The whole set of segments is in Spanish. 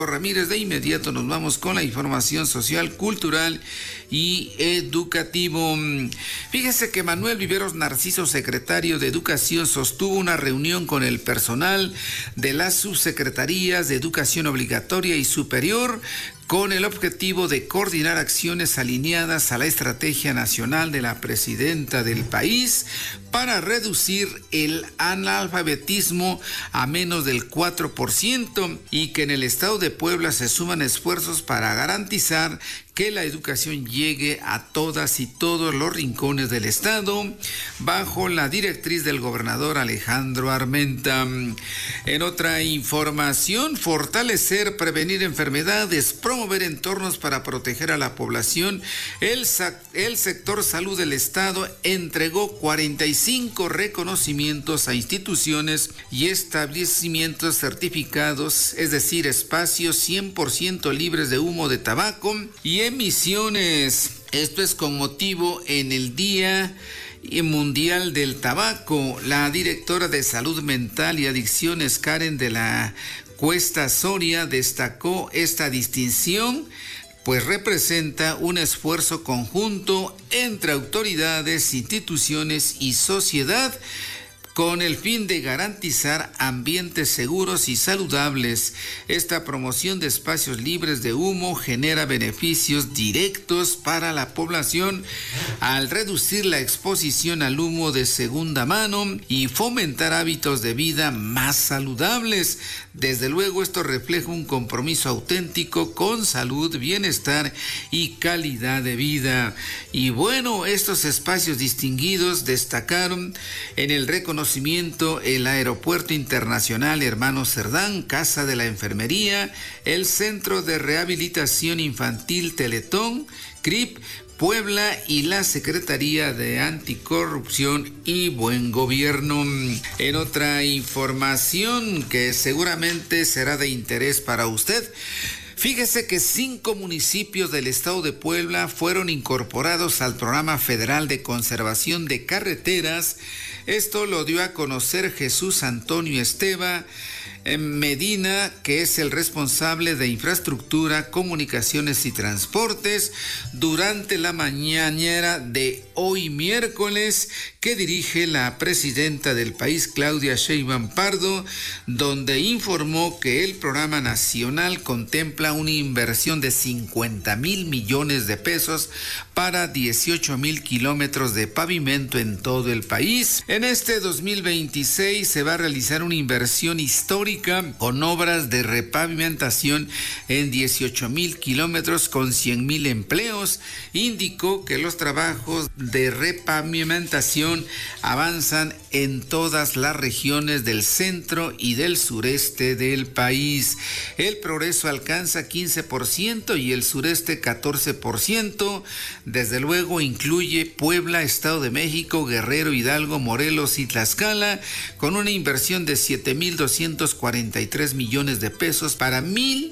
Ramírez. De inmediato nos vamos con la información social, cultural y educativo. Fíjese que Manuel Viveros Narciso, secretario de Educación, sostuvo una reunión con el personal de las subsecretarías de Educación Obligatoria y Superior con el objetivo de coordinar acciones alineadas a la estrategia nacional de la presidenta del país para reducir el analfabetismo a menos del 4% y que en el estado de Puebla se suman esfuerzos para garantizar que la educación llegue a todas y todos los rincones del estado bajo la directriz del gobernador Alejandro Armenta. En otra información, fortalecer, prevenir enfermedades, promover entornos para proteger a la población. El sector salud del estado entregó 45 reconocimientos a instituciones y establecimientos certificados, es decir, espacios 100% libres de humo de tabaco y emisiones. Esto es con motivo en el Día Mundial del Tabaco. La directora de Salud Mental y Adicciones, Karen de la Cuesta Soria, destacó esta distinción, pues representa un esfuerzo conjunto entre autoridades, instituciones y sociedad con el fin de garantizar ambientes seguros y saludables. Esta promoción de espacios libres de humo genera beneficios directos para la población al reducir la exposición al humo de segunda mano y fomentar hábitos de vida más saludables. Desde luego, esto refleja un compromiso auténtico con salud, bienestar y calidad de vida. Y bueno, estos espacios distinguidos destacaron en el reconocimiento el Aeropuerto Internacional Hermano Cerdán, Casa de la Enfermería, el Centro de Rehabilitación Infantil Teletón, CRIP, Puebla y la Secretaría de Anticorrupción y Buen Gobierno. En otra información que seguramente será de interés para usted, fíjese que 5 municipios del estado de Puebla fueron incorporados al Programa Federal de Conservación de Carreteras. Esto lo dio a conocer Jesús Antonio Esteva Medina, que es el responsable de Infraestructura, Comunicaciones y Transportes, durante la mañanera de hoy miércoles que dirige la presidenta del país, Claudia Sheinbaum Pardo, donde informó que el programa nacional contempla una inversión de 50,000 millones de pesos para 18,000 kilómetros de pavimento en todo el país. En este 2026 se va a realizar una inversión histórica con obras de repavimentación en 18,000 kilómetros con 100,000 empleos. Indicó que los trabajos de repavimentación avanzan en todas las regiones del centro y del sureste del país. El progreso alcanza 15% y el sureste 14%. Desde luego incluye Puebla, Estado de México, Guerrero, Hidalgo, Morelos y Tlaxcala, con una inversión de 7,243 millones de pesos para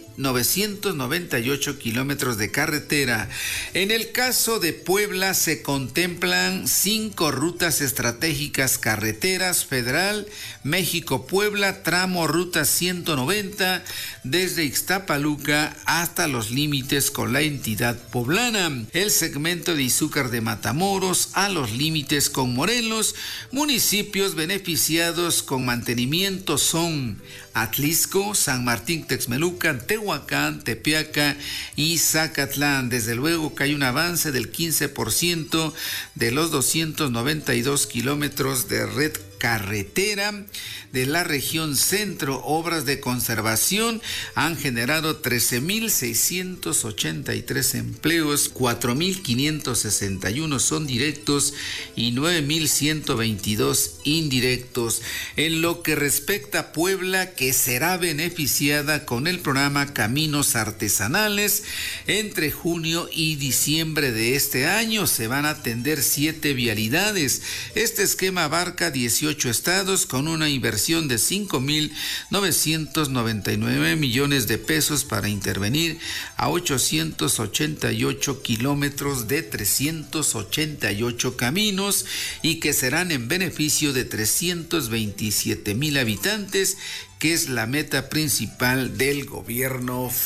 1,998 kilómetros de carretera. En el caso de Puebla se contemplan 5 rutas estratégicas carreteras federal, México-Puebla, tramo ruta 190, desde Ixtapaluca hasta los límites con la entidad poblana. El segmento de Izúcar de Matamoros a los límites con Morelos. Municipios beneficiados con mantenimiento son Atlisco, San Martín Texmelucan, Tehuacán, Tepeaca y Zacatlán. Desde luego que hay un avance del 15% de los 292 kilómetros de red carretera de la región centro. Obras de conservación han generado 13,683 empleos, 4,561 son directos y 9,122 indirectos. En lo que respecta a Puebla, que será beneficiada con el programa Caminos Artesanales, entre junio y diciembre de este año se van a atender 7 vialidades. Este esquema abarca 18 estados con una inversión de 5,999 millones de pesos para intervenir a 888 kilómetros de 388 caminos y que serán en beneficio de 327,000 habitantes, que es la meta principal del gobierno